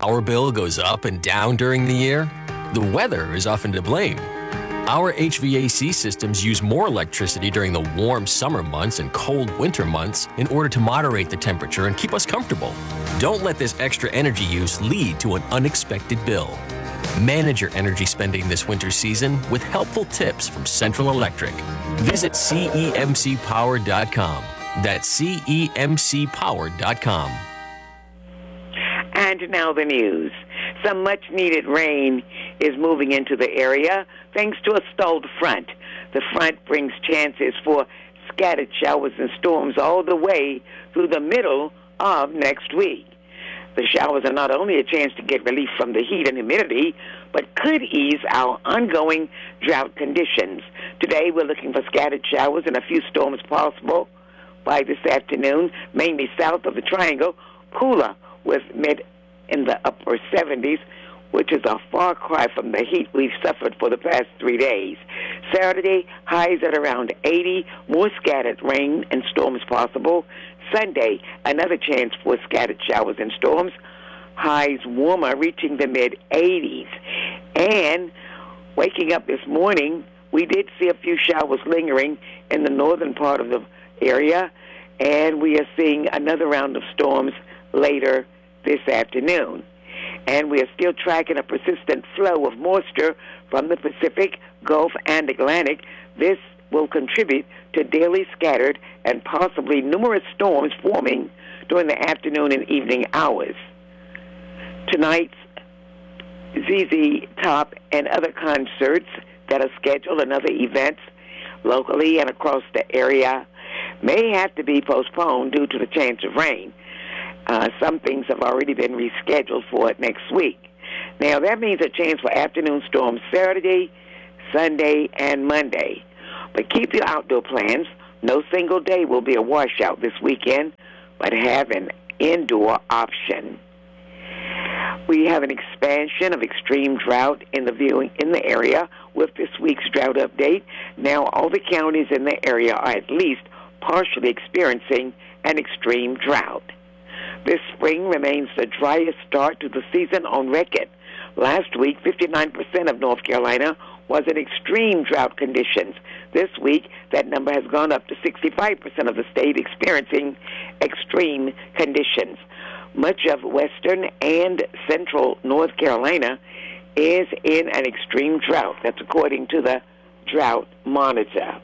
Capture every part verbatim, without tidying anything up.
power bill goes up and down during the year? The weather is often to blame. Our H V A C systems use more electricity during the warm summer months and cold winter months in order to moderate the temperature and keep us comfortable. Don't let this extra energy use lead to an unexpected bill. Manage your energy spending this winter season with helpful tips from Central Electric. Visit C E M C power dot com. That's C E M C power dot com. And now the news. Some much-needed rain is moving into the area thanks to a stalled front. The front brings chances for scattered showers and storms all the way through the middle of next week. The showers are not only a chance to get relief from the heat and humidity, but could ease our ongoing drought conditions. Today, we're looking for scattered showers and a few storms possible by this afternoon, mainly south of the Triangle, cooler with mid in the upper seventies, which is a far cry from the heat we've suffered for the past three days. Saturday, highs at around eighty, more scattered rain and storms possible. Sunday, another chance for scattered showers and storms. Highs warmer, reaching the mid-eighties. And waking up this morning, we did see a few showers lingering in the northern part of the area, and we are seeing another round of storms later this afternoon. And we are still tracking a persistent flow of moisture from the Pacific, Gulf, and Atlantic. This will contribute to daily scattered and possibly numerous storms forming during the afternoon and evening hours. Tonight's Z Z Top and other concerts that are scheduled and other events locally and across the area may have to be postponed due to the chance of rain. Uh, some things have already been rescheduled for it next week. Now, that means a chance for afternoon storms Saturday, Sunday, and Monday. But keep your outdoor plans. No single day will be a washout this weekend, but have an indoor option. We have an expansion of extreme drought in the viewing in the area with this week's drought update. Now, all the counties in the area are at least partially experiencing an extreme drought. This spring remains the driest start to the season on record. Last week, fifty-nine percent of North Carolina was in extreme drought conditions. This week, that number has gone up to sixty-five percent of the state experiencing extreme conditions. Much of western and central North Carolina is in an extreme drought. That's according to the Drought Monitor.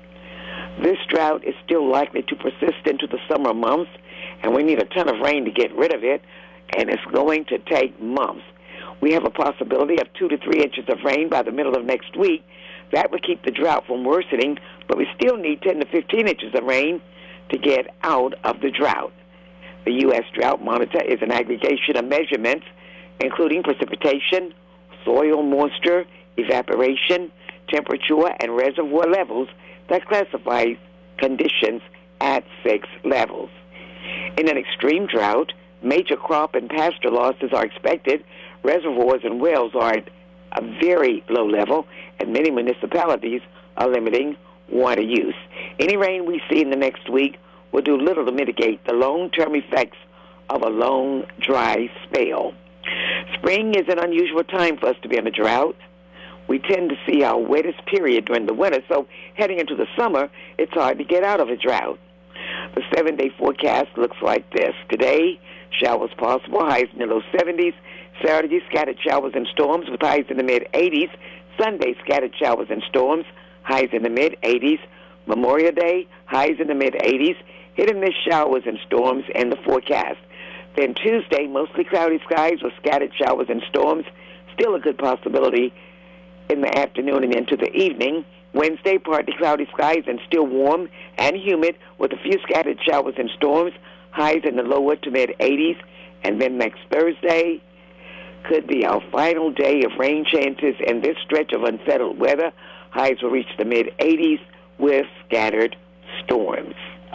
This drought is still likely to persist into the summer months, and we need a ton of rain to get rid of it, and it's going to take months. We have a possibility of two to three inches of rain by the middle of next week. That would keep the drought from worsening, but we still need ten to fifteen inches of rain to get out of the drought. The U S Drought Monitor is an aggregation of measurements, including precipitation, soil moisture, evaporation, temperature, and reservoir levels that classifies conditions at six levels. In an extreme drought, major crop and pasture losses are expected. Reservoirs and wells are at a very low level, and many municipalities are limiting water use. Any rain we see in the next week will do little to mitigate the long-term effects of a long, dry spell. Spring is an unusual time for us to be in a drought. We tend to see our wettest period during the winter, so heading into the summer, it's hard to get out of a drought. The seven-day forecast looks like this. Today, showers possible, highs in the low seventies. Saturday, scattered showers and storms with highs in the mid-eighties. Sunday, scattered showers and storms, highs in the mid-eighties. Memorial Day, highs in the mid-eighties. Hit and miss showers and storms in the forecast. Then Tuesday, mostly cloudy skies with scattered showers and storms. Still a good possibility in the afternoon and into the evening. Wednesday, partly cloudy skies and still warm and humid with a few scattered showers and storms, highs in the lower to mid-eighties. And then next Thursday could be our final day of rain chances in this stretch of unsettled weather. Highs will reach the mid-eighties with scattered storms.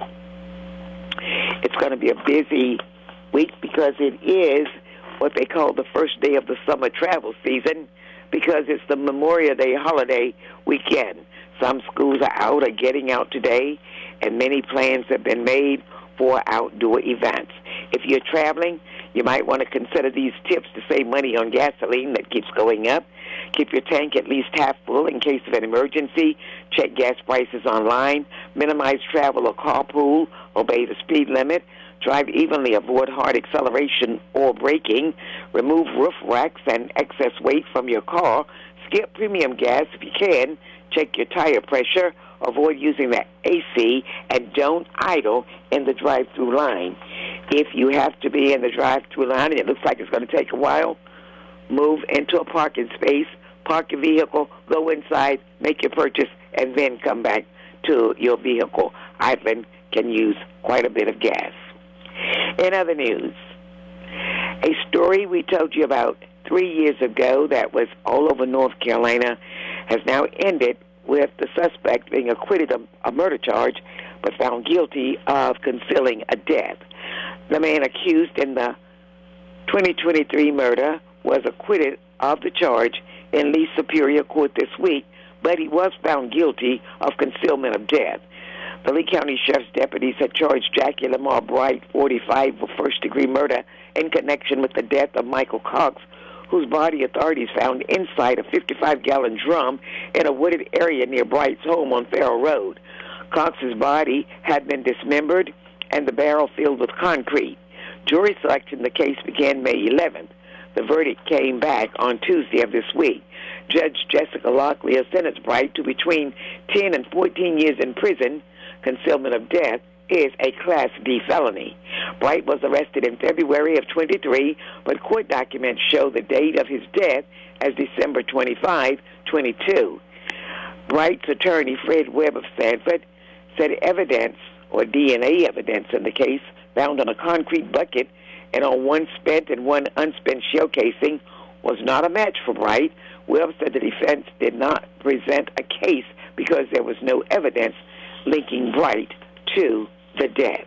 It's going to be a busy week because it is what they call the first day of the summer travel season, because it's the Memorial Day holiday weekend. Some schools are out or getting out today, and many plans have been made for outdoor events. If you're traveling, You might want to consider these tips to save money on gasoline that keeps going up. Keep your tank at least half full in case of an emergency. Check gas prices online. Minimize travel or carpool. Obey the speed limit. Drive evenly. Avoid hard acceleration or braking. Remove roof racks and excess weight from your car. Skip premium gas if you can. Check your tire pressure. Avoid using the A C, and don't idle in the drive-through line. If you have to be in the drive-through line and it looks like it's going to take a while, move into a parking space, park your vehicle, go inside, make your purchase, and then come back to your vehicle. Idling can use quite a bit of gas. In other news, a story we told you about three years ago that was all over North Carolina has now ended with the suspect being acquitted of a murder charge but found guilty of concealing a death. The man accused in the twenty twenty-three murder was acquitted of the charge in Lee Superior Court this week, but he was found guilty of concealment of death. The Lee County Sheriff's deputies had charged Jackie Lamar Bright, forty-five, with first-degree murder in connection with the death of Michael Cox, whose body authorities found inside a fifty-five gallon drum in a wooded area near Bright's home on Farrell Road. Cox's body had been dismembered and the barrel filled with concrete. Jury selection in the case began May eleventh. The verdict came back on Tuesday of this week. Judge Jessica Locklear sentenced Bright to between ten and fourteen years in prison. Concealment of death is a Class D felony. Bright was arrested in February of twenty-three, but court documents show the date of his death as December twenty-fifth, twenty-two. Bright's attorney, Fred Webb of Sanford, said evidence, or D N A evidence in the case, found on a concrete bucket and on one spent and one unspent shell casing was not a match for Bright. Webb said the defense did not present a case because there was no evidence linking Bright to the death.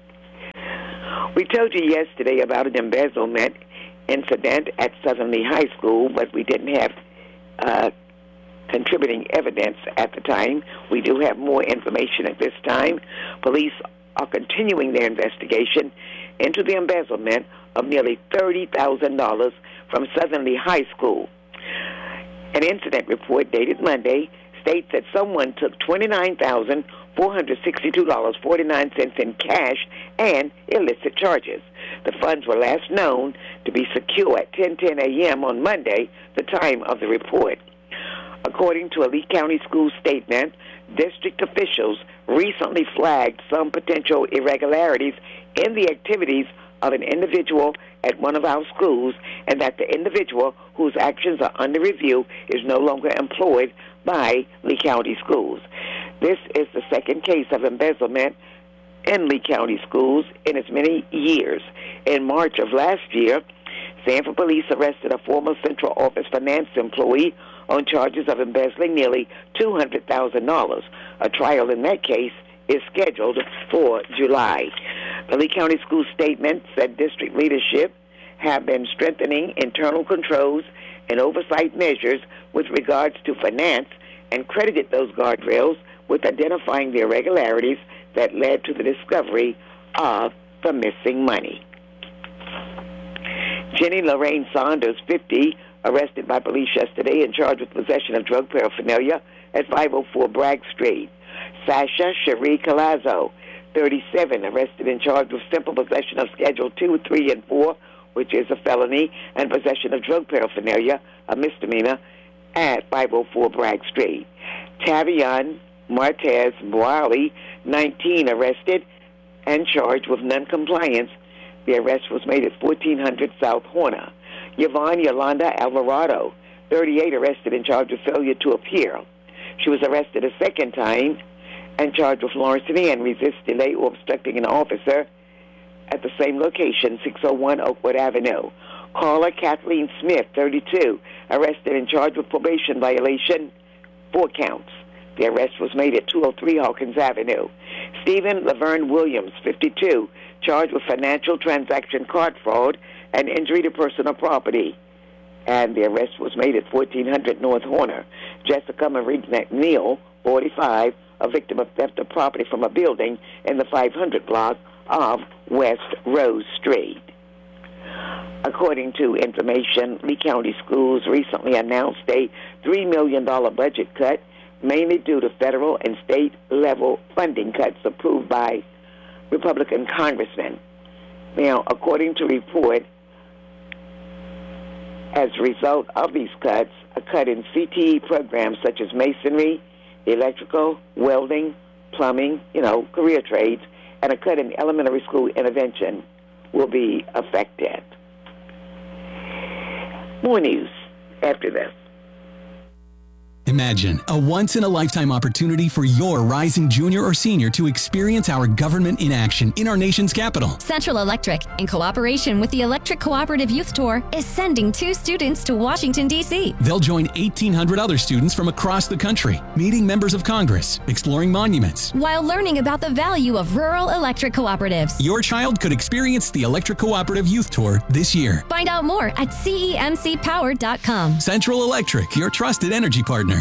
We told you yesterday about an embezzlement incident at Southern Lee High School, but we didn't have uh, contributing evidence at the time. We do have more information at this time. Police are continuing their investigation into the embezzlement of nearly thirty thousand dollars from Southern Lee High School. An incident report dated Monday states that someone took twenty-nine thousand four hundred sixty-two dollars and forty-nine cents in cash and illicit charges. The funds were last known to be secure at ten ten a.m. on Monday, the time of the report. According to a Lee County School statement, district officials recently flagged some potential irregularities in the activities of an individual at one of our schools, and that the individual whose actions are under review is no longer employed by Lee County Schools. This is the second case of embezzlement in Lee County Schools in as many years. In March of last year, Sanford Police arrested a former Central Office finance employee on charges of embezzling nearly two hundred thousand dollars. A trial in that case is scheduled for July. The Lee County School statement said district leadership have been strengthening internal controls and oversight measures with regards to finance and credited those guardrails with identifying the irregularities that led to the discovery of the missing money. Jenny Lorraine Saunders, fifty, arrested by police yesterday and charged with possession of drug paraphernalia at five oh four Bragg Street. Sasha Cherie Calazzo, thirty-seven, arrested and charged with simple possession of Schedule two, three, and four, which is a felony, and possession of drug paraphernalia, a misdemeanor, at five oh four Bragg Street. Tavion Martez Boali, nineteen, arrested and charged with noncompliance. The arrest was made at fourteen hundred South Horner. Yvonne Yolanda Alvarado, thirty-eight, arrested and charged with failure to appear. She was arrested a second time and charged with larceny and resist, delay, or obstructing an officer at the same location, six oh one Oakwood Avenue. Caller Kathleen Smith, thirty-two, arrested and charged with probation violation, four counts. The arrest was made at two oh three Hawkins Avenue. Stephen Laverne Williams, fifty-two, charged with financial transaction card fraud and injury to personal property. And the arrest was made at fourteen hundred North Horner. Jessica Marie McNeil, forty-five, a victim of theft of property from a building in the five hundred block of West Rose Street. According to information, Lee County Schools recently announced a three million dollars budget cut, mainly due to federal and state-level funding cuts approved by Republican congressmen. Now, according to report, as a result of these cuts, a cut in C T E programs such as masonry, electrical, welding, plumbing, you know, career trades, and a cut in elementary school intervention will be affected. More news after this. Imagine a once-in-a-lifetime opportunity for your rising junior or senior to experience our government in action in our nation's capital. Central Electric, in cooperation with the Electric Cooperative Youth Tour, is sending two students to Washington, D C They'll join eighteen hundred other students from across the country, meeting members of Congress, exploring monuments, while learning about the value of rural electric cooperatives. Your child could experience the Electric Cooperative Youth Tour this year. Find out more at C E M C power dot com. Central Electric, your trusted energy partner.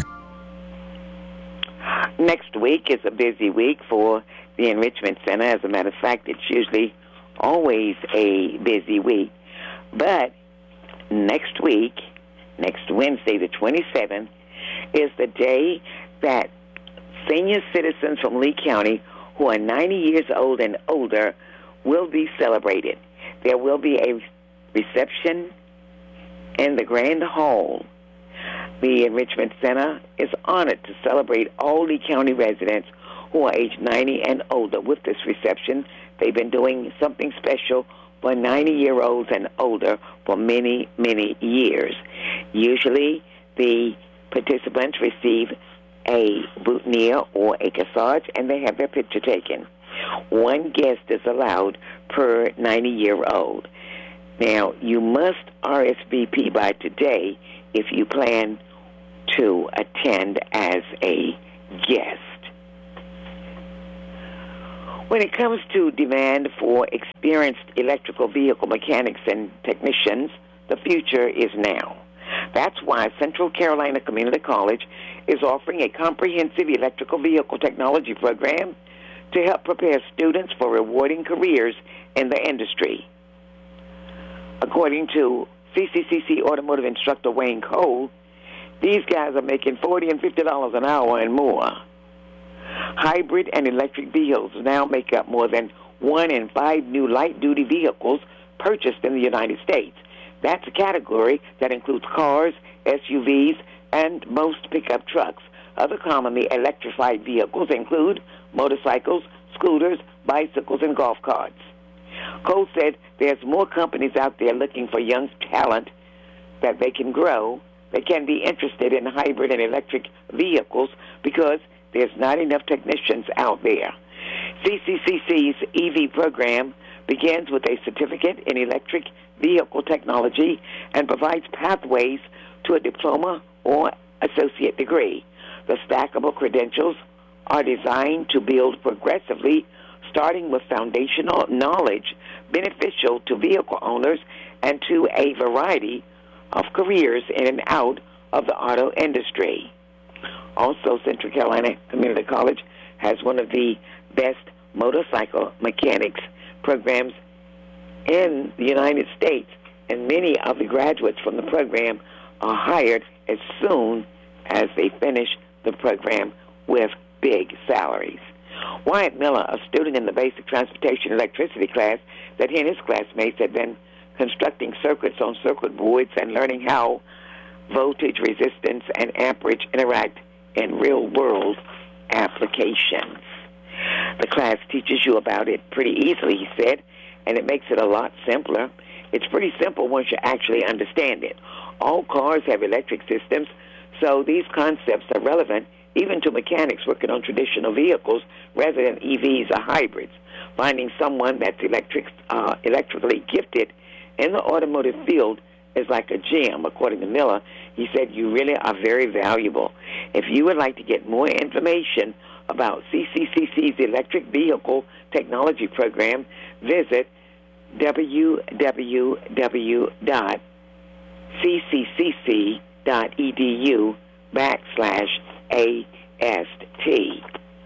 Next week is a busy week for the Enrichment Center. As a matter of fact, it's usually always a busy week. But next week, next Wednesday, the twenty-seventh, is the day that senior citizens from Lee County who are ninety years old and older will be celebrated. There will be a reception in the Grand Hall. The Enrichment Center is honored to celebrate all Lee County residents who are age ninety and older. With this reception, they've been doing something special for ninety-year-olds and older for many, many years. Usually, the participants receive a boutonniere or a corsage, and they have their picture taken. One guest is allowed per ninety-year-old. Now, you must R S V P by today if you plan to attend as a guest. When it comes to demand for experienced electrical vehicle mechanics and technicians, the future is now. That's why Central Carolina Community College is offering a comprehensive electrical vehicle technology program to help prepare students for rewarding careers in the industry. According to C C C C automotive instructor Wayne Cole, these guys are making forty dollars and fifty dollars an hour and more. Hybrid and electric vehicles now make up more than one in five new light-duty vehicles purchased in the United States. That's a category that includes cars, S U Vs, and most pickup trucks. Other commonly electrified vehicles include motorcycles, scooters, bicycles, and golf carts. Cole said there's more companies out there looking for young talent that they can grow. They can be interested in hybrid and electric vehicles because there's not enough technicians out there. C C C C's E V program begins with a certificate in electric vehicle technology and provides pathways to a diploma or associate degree. The stackable credentials are designed to build progressively, starting with foundational knowledge beneficial to vehicle owners and to a variety of careers in and out of the auto industry. Also, Central Carolina Community College has one of the best motorcycle mechanics programs in the United States, and many of the graduates from the program are hired as soon as they finish the program with big salaries. Wyatt Miller, a student in the basic transportation electricity class, that he and his classmates had been constructing circuits on circuit boards and learning how voltage, resistance, and amperage interact in real-world applications. The class teaches you about it pretty easily, he said, and it makes it a lot simpler. It's pretty simple once you actually understand it. All cars have electric systems, so these concepts are relevant even to mechanics working on traditional vehicles rather than E Vs or hybrids. Finding someone that's electric, uh, electrically gifted in the automotive field is like a gem, according to Miller. He said, you really are very valuable. If you would like to get more information about C C C C's electric vehicle technology program, visit w w w dot c c c c dot e d u backslash A S T.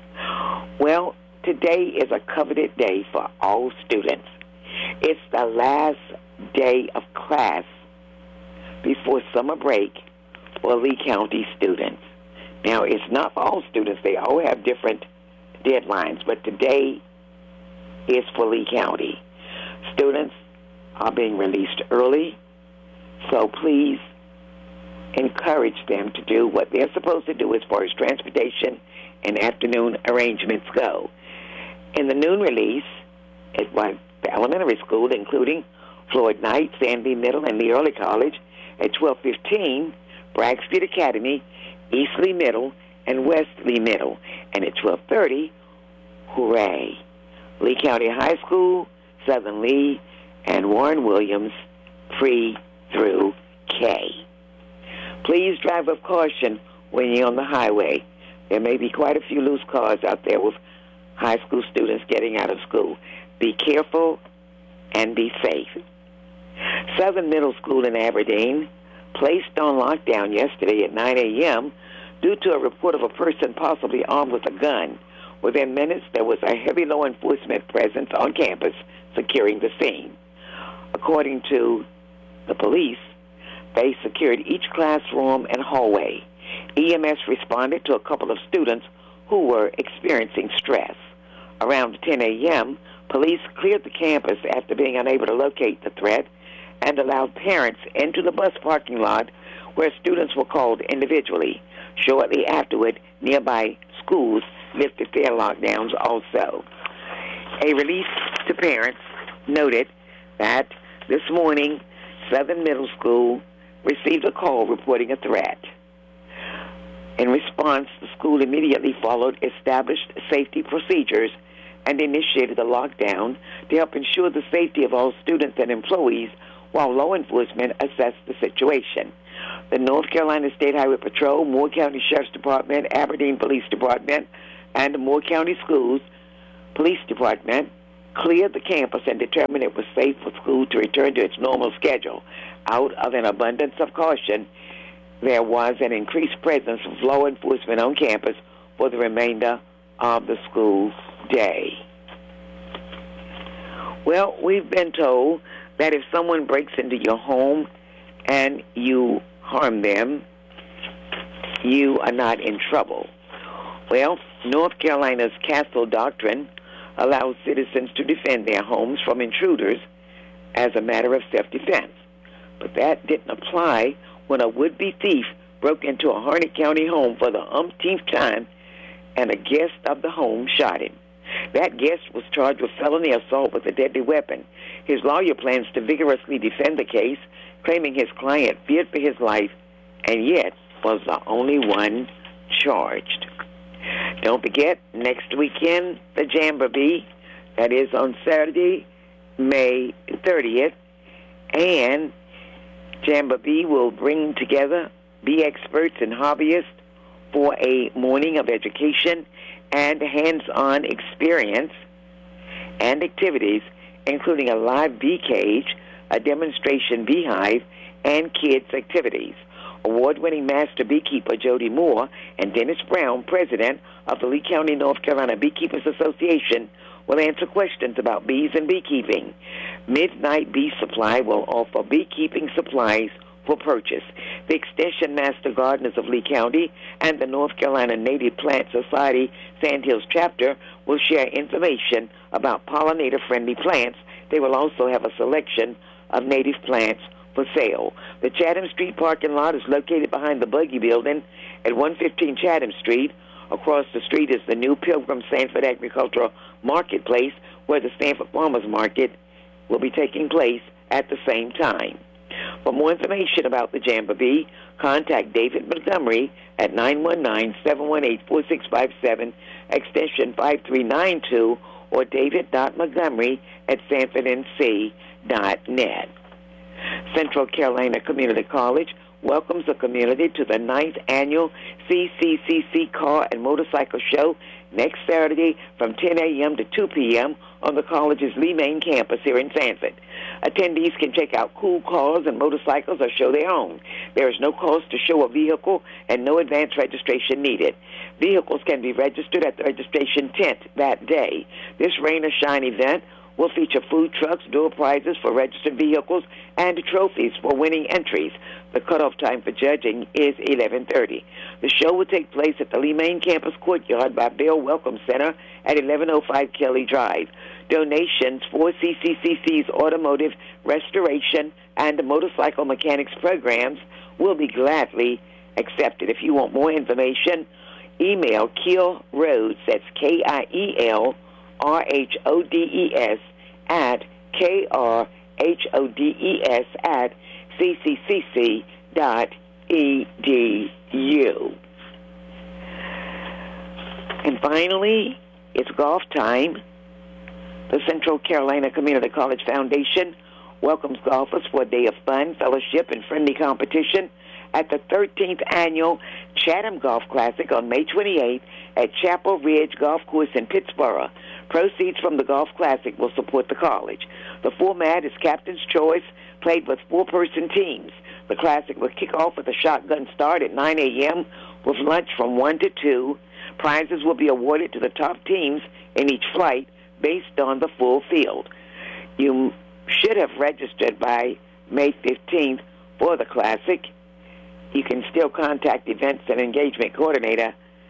Well, today is a coveted day for all students. It's the last day of class before summer break for Lee County students. Now, it's not for all students. They all have different deadlines, but today is for Lee County. Students are being released early, so please encourage them to do what they're supposed to do as far as transportation and afternoon arrangements go. In the noon release, at the elementary school, including Floyd Knight, Sandy Middle, and Lee Early College, at twelve fifteen, Bragg Street Academy, East Lee Middle, and West Lee Middle. And at twelve thirty, hooray, Lee County High School, Southern Lee, and Warren Williams, pre through K. Please drive with caution when you're on the highway. There may be quite a few loose cars out there with high school students getting out of school. Be careful and be safe. Southern Middle School in Aberdeen placed on lockdown yesterday at nine a.m. due to a report of a person possibly armed with a gun. Within minutes, there was a heavy law enforcement presence on campus securing the scene. According to the police, they secured each classroom and hallway. E M S responded to a couple of students who were experiencing stress. Around ten a.m., police cleared the campus after being unable to locate the threat and allowed parents into the bus parking lot where students were called individually. Shortly afterward, nearby schools lifted their lockdowns also. A release to parents noted that this morning, Southern Middle School received a call reporting a threat. In response, the school immediately followed established safety procedures and initiated a lockdown to help ensure the safety of all students and employees while law enforcement assessed the situation. The North Carolina State Highway Patrol, Moore County Sheriff's Department, Aberdeen Police Department, and the Moore County Schools Police Department cleared the campus and determined it was safe for school to return to its normal schedule. Out of an abundance of caution, there was an increased presence of law enforcement on campus for the remainder of the school day. Well, we've been told that if someone breaks into your home and you harm them, you are not in trouble. Well, North Carolina's Castle Doctrine allows citizens to defend their homes from intruders as a matter of self-defense. But that didn't apply when a would-be thief broke into a Harnett County home for the umpteenth time and a guest of the home shot him. That guest was charged with felony assault with a deadly weapon. His lawyer plans to vigorously defend the case, claiming his client feared for his life and yet was the only one charged. Don't forget, next weekend, the Jamboree, that is on Saturday, May thirtieth, and Jamboree will bring together bee experts and hobbyists for a morning of education and hands-on experience and activities, including a live bee cage, a demonstration beehive, and kids' activities. Award-winning master beekeeper Jody Moore and Dennis Brown, president of the Lee County, North Carolina Beekeepers Association, will answer questions about bees and beekeeping. Midnight Bee Supply will offer beekeeping supplies for purchase. The Extension Master Gardeners of Lee County and the North Carolina Native Plant Society Sand Hills chapter will share information about pollinator-friendly plants. They will also have a selection of native plants for sale. The Chatham Street parking lot is located behind the Buggy Building at one fifteen Chatham Street. Across the street is the new Pilgrim Sanford Agricultural Marketplace, where the Sanford Farmers Market will be taking place at the same time. For more information about the Jamboree, contact David Montgomery at nine one nine, seven one eight, four six five seven, extension five three nine two, or david dot montgomery at sanford n c dot net. Central Carolina Community College welcomes the community to the ninth annual C C C C Car and Motorcycle Show next Saturday from ten a.m. to two p.m. on the college's Lee Main campus here in Sanford. Attendees can check out cool cars and motorcycles or show their own. There is no cost to show a vehicle and no advance registration needed. Vehicles can be registered at the registration tent that day. This rain or shine event will feature food trucks, door prizes for registered vehicles, and trophies for winning entries. The cutoff time for judging is eleven thirty. The show will take place at the Lee Main Campus Courtyard by Bell Welcome Center at eleven oh five Kelly Drive. Donations for C C C C's automotive restoration and motorcycle mechanics programs will be gladly accepted. If you want more information, email Kiel Rhodes, that's K I E L R H O D E S, at K R H O D E S at C C C C dot E D U. And finally, it's golf time. The Central Carolina Community College Foundation welcomes golfers for a day of fun, fellowship, and friendly competition at the thirteenth Annual Chatham Golf Classic on May twenty-eighth at Chapel Ridge Golf Course in Pittsboro. Proceeds from the Golf Classic will support the college. The format is Captain's Choice, played with four-person teams. The Classic will kick off with a shotgun start at nine a.m. with lunch from one to two. Prizes will be awarded to the top teams in each flight based on the full field. You should have registered by May fifteenth for the Classic. You can still contact Events and Engagement Coordinator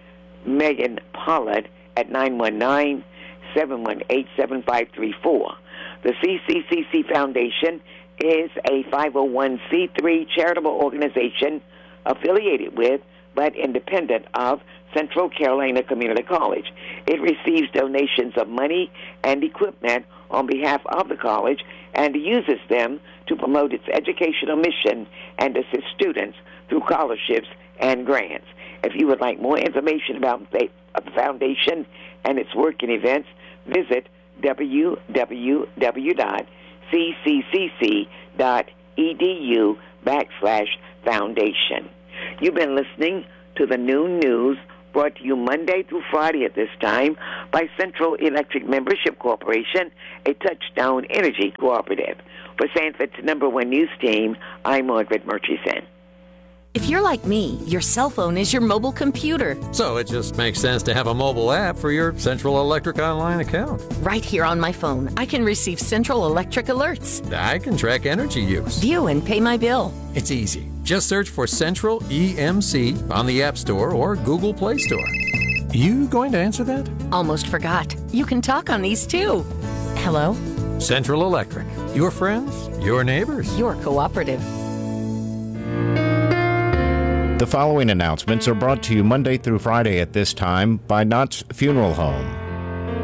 Megan Pollard at nine one nine, seven one eight, seven five three four. The C C C C Foundation is a five oh one c three charitable organization affiliated with but independent of Central Carolina Community College. It receives donations of money and equipment on behalf of the college and uses them to promote its educational mission and assist students through scholarships and grants. If you would like more information about the foundation and its work and events, visit w w w dot c c c c dot e d u backslash foundation. You've been listening to the Noon News, brought to you Monday through Friday at this time by Central Electric Membership Corporation, a Touchstone Energy cooperative. For Sanford's number one news team, I'm Margaret Murchison. If you're like me, your cell phone is your mobile computer. So it just makes sense to have a mobile app for your Central Electric online account. Right here on my phone, I can receive Central Electric alerts. I can track energy use. View and pay my bill. It's easy. Just search for Central E M C on the App Store or Google Play Store. You going to answer that? Almost forgot. You can talk on these too. Hello? Central Electric. Your friends, your neighbors. Your cooperative. The following announcements are brought to you Monday through Friday at this time by Knott's Funeral Home.